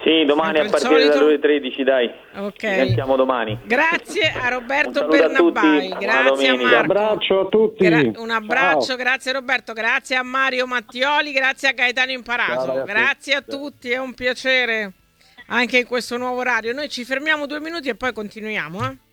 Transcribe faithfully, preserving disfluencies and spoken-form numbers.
Sì, domani a Sempre il partire solito? dalle ore tredici, dai. Ok. Ci sentiamo domani. Grazie a Roberto Un saluto a tutti, Bernabbai, buona grazie a domenica. Marco. Un abbraccio a tutti. Gra- un abbraccio, Ciao. grazie Roberto, grazie a Mario Mattioli, grazie a Gaetano Imparato, Ciao, ragazzi. grazie a tutti, è un piacere anche in questo nuovo orario. Noi ci fermiamo due minuti e poi continuiamo, eh?